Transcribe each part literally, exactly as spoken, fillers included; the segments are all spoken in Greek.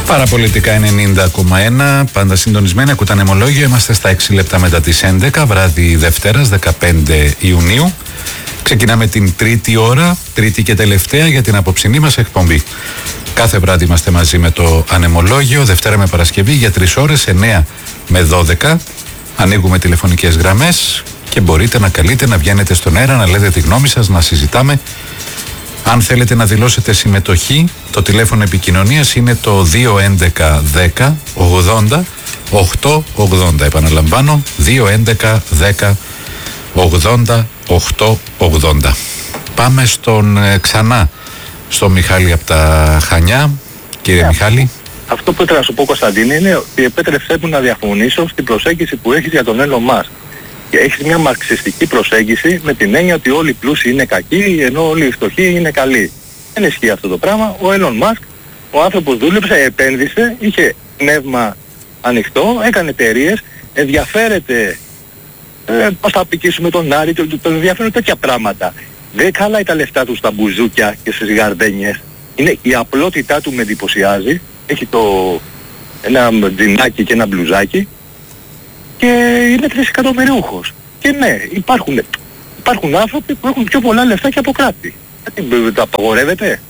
Παραπολιτικά ενενήντα κόμμα ένα, πάντα συντονισμένοι, ακούτε ανεμολόγιο. Είμαστε στα έξι λεπτά μετά τις έντεκα, βράδυ Δευτέρας, δεκαπέντε Ιουνίου. Ξεκινάμε την τρίτη ώρα, τρίτη και τελευταία για την απόψινή μας εκπομπή. Κάθε βράδυ είμαστε μαζί με το ανεμολόγιο, Δευτέρα με Παρασκευή για τρεις ώρες, εννέα με δώδεκα. Ανοίγουμε τηλεφωνικές γραμμές και μπορείτε να καλείτε, να βγαίνετε στον αέρα, να λέτε τη γνώμη σας, να συζητάμε. Αν θέλετε να δηλώσετε συμμετοχή, το τηλέφωνο επικοινωνίας είναι το δύο έντεκα δέκα ογδόντα οκτακόσια ογδόντα. Επαναλαμβάνω, δύο έντεκα δέκα ογδόντα οκτακόσια ογδόντα. Πάμε στον ε, ξανά, στον Μιχάλη από τα Χανιά. Κύριε yeah. Μιχάλη. Αυτό που ήθελα να σου πω, Κωνσταντίνη, είναι ότι επέτρεψέ μου να διαφωνήσω στην προσέγγιση που έχεις για τον Elon Musk. Και έχεις μια μαρξιστική προσέγγιση με την έννοια ότι όλοι οι πλούσιοι είναι κακοί ενώ όλοι οι φτωχοί είναι καλοί. Δεν ισχύει αυτό το πράγμα. Ο Elon Musk, ο άνθρωπος δούλεψε, επένδυσε, είχε πνεύμα ανοιχτό, έκανε εταιρείες, ενδιαφέρεται ε, πώς θα απικήσουμε τον Άρη, τον, τον ενδιαφέρουν τέτοια πράγματα. Δεν χαλάει τα λεφτά του στα μπουζούκια και στις γαρδένιες. Είναι, η απλότητά του με εντυπωσιάζει. Έχει το, ένα τζινάκι και ένα μπλουζάκι και είναι τρισεκατομμυριούχος. Και ναι, υπάρχουν, υπάρχουν άνθρωποι που έχουν πιο πολλά λεφτά και από κράτη. Γιατί το απαγορεύεται.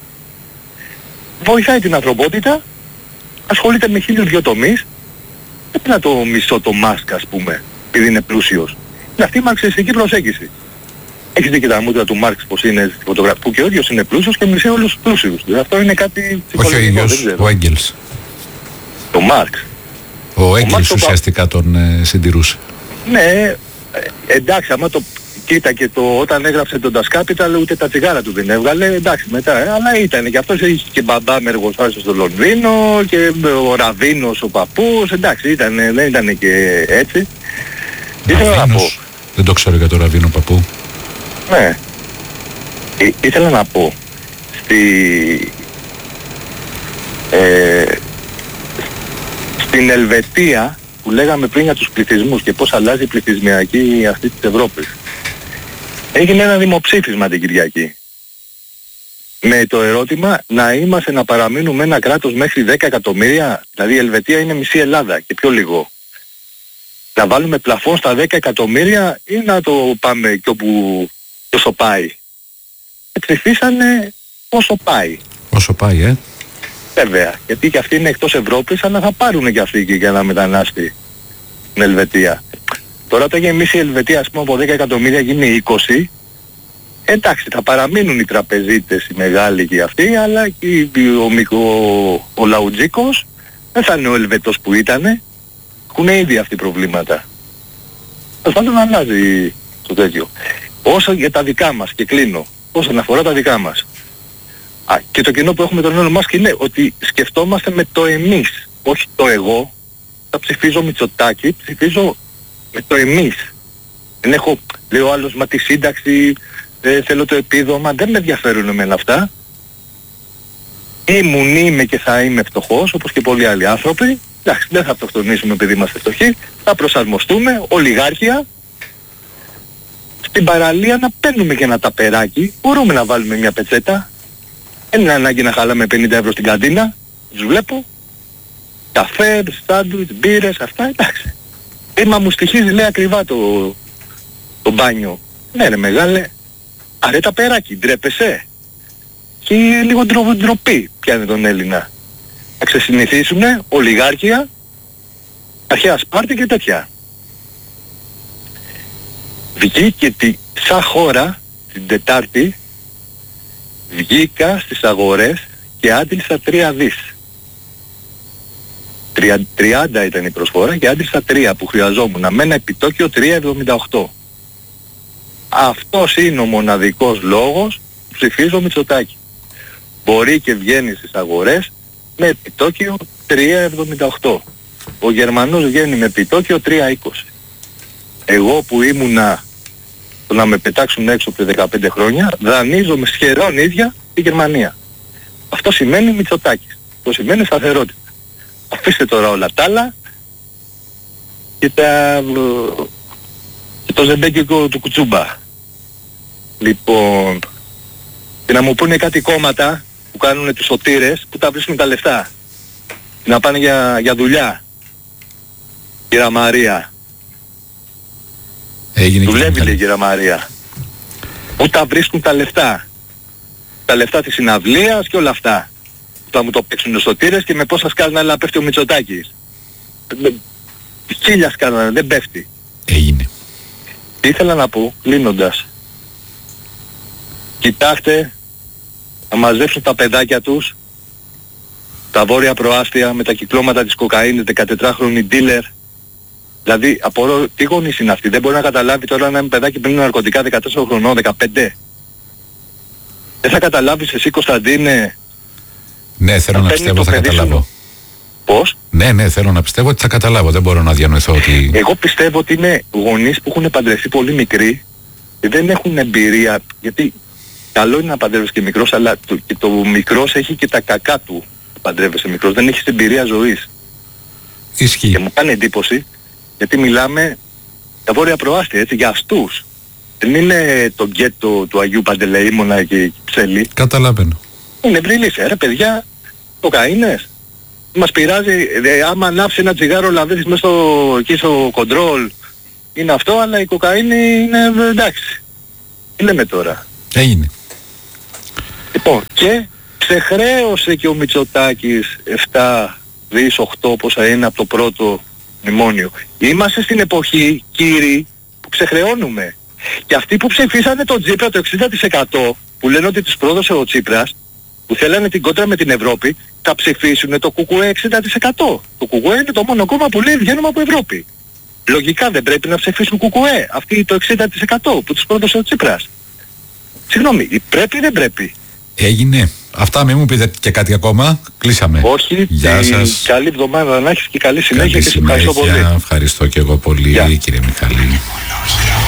Βοηθάει την ανθρωπότητα, ασχολείται με χίλιους δυο τομείς. Δεν πρέπει να το μισώ το Μάσκ, ας πούμε, επειδή είναι πλούσιος. Είναι αυτή η μαρξιστική προσέγγιση. Έχεις δει και τα μούτρα του Μάρξ πως είναι στη φωτογραφία, που και ο ίδιος είναι πλούσιος και μισεί όλους τους πλούσιους. Αυτό είναι κάτι ψυχολογικό. Όχι ο ίδιος, ο Έγγελς. Το Μάρξ. Ο Έγγελς ουσιαστικά τον ε, συντηρούσε. Ναι, ε, εντάξει, άμα το κοίτα και το, όταν έγραψε τον Das Kapital ούτε τα τσιγάρα του δεν έβγαλε, εντάξει μετά, ε, αλλά ήταν και αυτός είχε και μπαμπά με εργοστάσιο στο Λονδίνο και ο Ραβίνος ο παππούς, εντάξει, ήταν, δεν ήταν και έτσι. Ήθελα να πω. Δεν το ξέρω για τον Ραβίνο παππού. Ναι. Ή, ήθελα να πω, στη... Ε, στην Ελβετία που λέγαμε πριν για τους πληθυσμούς και πώς αλλάζει η πληθυσμιακή αυτή της Ευρώπης, έγινε ένα δημοψήφισμα την Κυριακή με το ερώτημα να είμαστε, να παραμείνουμε ένα κράτος μέχρι δέκα εκατομμύρια, δηλαδή η Ελβετία είναι μισή Ελλάδα και πιο λίγο. Να βάλουμε πλαφόν στα δέκα εκατομμύρια ή να το πάμε και όπου όσο πάει. Και ψηφίσανε όσο πάει. Όσο πάει, ε. Βέβαια, γιατί και αυτοί είναι εκτός Ευρώπης, αλλά θα πάρουν και αυτοί και για να μετανάστη στην Ελβετία. Τώρα όταν γεμίσει η Ελβετία, ας πούμε, από δέκα εκατομμύρια γίνει είκοσι, εντάξει, θα παραμείνουν οι τραπεζίτες, οι μεγάλοι και αυτοί, αλλά και ο, ο, ο Λαουτζίκος δεν θα είναι ο Ελβετός που ήτανε. Έχουν ήδη αυτοί προβλήματα. Ας πάντων να αλλάζει το τέτοιο. Όσο για τα δικά μας, και κλείνω, όσον αφορά τα δικά μας. Α, και το κοινό που έχουμε τον Elon Musk είναι ότι σκεφτόμαστε με το εμείς, όχι το εγώ. Θα ψηφίζω Μητσοτάκη, ψηφίζω με το εμείς. Δεν έχω, λέει ο άλλος, μα τη σύνταξη, ε, θέλω το επίδομα, δεν με ενδιαφέρουν εμένα αυτά. Ήμουν, είμαι και θα είμαι φτωχός, όπως και πολλοί άλλοι άνθρωποι. Εντάξει, δεν θα αυτοκτονήσουμε επειδή είμαστε φτωχοί, θα προσαρμοστούμε, ολιγάρχια. Στην παραλία να παίρνουμε και ένα ταπεράκι, μπορούμε να βάλουμε μια πετσέτα. Δεν είναι ανάγκη να χαλάμε πενήντα ευρώ στην καντίνα, τους βλέπω. Καφέ, σάντουιτς, μπύρες, αυτά, εντάξει. Έμα μου στοιχίζει, λέει, ακριβά το, το μπάνιο. Ναι ρε μεγάλε, αρέ ταπεράκι, ντρέπεσαι. Και λίγο ντρο, ντροπή πιάνει τον Έλληνα. Να ξεσυνηθίσουνε, ολιγάρχια, αρχαία Σπάρτη και τέτοια. Βγήκε τη, σαν χώρα την Τετάρτη, βγήκα στις αγορές και άντλησα τρία δις. τριάντα ήταν η προσφορά και άντλησα τρία που χρειαζόμουν. Με ένα επιτόκιο τρία εβδομήντα οκτώ. Αυτός είναι ο μοναδικός λόγος που ψηφίζω Μητσοτάκη. Μπορεί και βγαίνει στις αγορές με επιτόκιο τρία εβδομήντα οκτώ. Ο Γερμανός βγαίνει με επιτόκιο τρία είκοσι. Εγώ που ήμουνα το να με πετάξουν έξω πριν δεκαπέντε χρόνια, δανείζομαι σχεδόν ίδια στη Γερμανία. Αυτό σημαίνει Μητσοτάκης. Αυτό σημαίνει σταθερότητα. Αφήστε τώρα όλα τα άλλα και, τα... και το ζεμπέκικο του κουτσούμπα. Λοιπόν, και να μου πούνε κάτι κόμματα που κάνουν τους σωτήρες που τα βρίσκουν τα λεφτά. να πάνε για, για δουλειά. Κυρία Μαρία. Έγινε. Δουλεύει λέει η κυρία Μαρία. Πού τα βρίσκουν τα λεφτά. Τα λεφτά της συναυλίας και όλα αυτά. Θα μου το παίξουν σωτήρες και με πόσα σκάλνα αλλά πέφτει ο Μητσοτάκης. Χίλια σκάλνα, δεν πέφτει. Έγινε. Τι ήθελα να πω, κλείνοντας. Κοιτάξτε, να μαζέψουν τα παιδάκια τους, τα βόρεια προάστια με τα κυκλώματα της κοκαίνης, δεκατετράχρονοι dealer. Δηλαδή, απορώ, τι γονείς είναι αυτοί. Δεν μπορεί να καταλάβει τώρα να είναι παιδάκι πριν ναρκωτικά δεκατέσσερα χρονών, δεκαπέντε. Δεν θα καταλάβεις εσύ, Κωνσταντίνε. Ναι, θέλω να πιστεύω θα καταλάβω. Σου. Πώς? Ναι, ναι, θέλω να πιστεύω ότι θα καταλάβω. Δεν μπορώ να διανοηθώ ότι... Εγώ πιστεύω ότι είναι γονείς που έχουν παντρευτεί πολύ μικροί και δεν έχουν εμπειρία. Γιατί καλό είναι να παντρεύεις και μικρός, αλλά το, και το μικρός έχει και τα κακά του. Παντρεύεσαι μικρός, δεν έχεις εμπειρία ζωής. Ισχύει. Και μου κάνει εντύπωση, γιατί μιλάμε για βόρεια προάστια, έτσι, για αστούς. Δεν είναι το γκέτο του Αγίου Παντελεήμονα και η Ψέλη. Καταλαβαίνω. Είναι βρυλής, ρε παιδιά, κοκαίνες. Μας πειράζει, δε, άμα ανάψει ένα τσιγάρο λαβέδεις μέσα στο, εκεί στο κοντρόλ, είναι αυτό, αλλά η κοκαίνη είναι εντάξει. Τι λέμε τώρα. Έγινε. Λοιπόν, και ξεχρέωσε και ο Μητσοτάκης επτά δις οκτώ πόσα είναι από το πρώτο μνημόνιο. Είμαστε στην εποχή, κύριοι, που ξεχρεώνουμε. Και αυτοί που ψηφίσανε τον Τσίπρα το εξήντα τοις εκατό, που λένε ότι τους πρόδωσε ο Τσίπρας, που θέλανε την κόντρα με την Ευρώπη, θα ψηφίσουν το ΚΚΕ εξήντα τοις εκατό. Το ΚΚΕ είναι το μόνο κόμμα που λέει βγαίνουμε από Ευρώπη. Λογικά δεν πρέπει να ψηφίσουν ΚΚΕ, αυτοί το εξήντα τοις εκατό που τους πρόδωσε ο Τσίπρας. Συγγνώμη, πρέπει ή δεν πρέπει. Έγινε. Αυτά, μην μου πείτε και κάτι ακόμα. Κλείσαμε. Όχι. Γεια σας. Καλή εβδομάδα να έχεις και καλή συνέχεια. Καλή και σε ευχαριστώ πολύ. Ευχαριστώ και εγώ πολύ. Γεια. Κύριε Μιχαλή.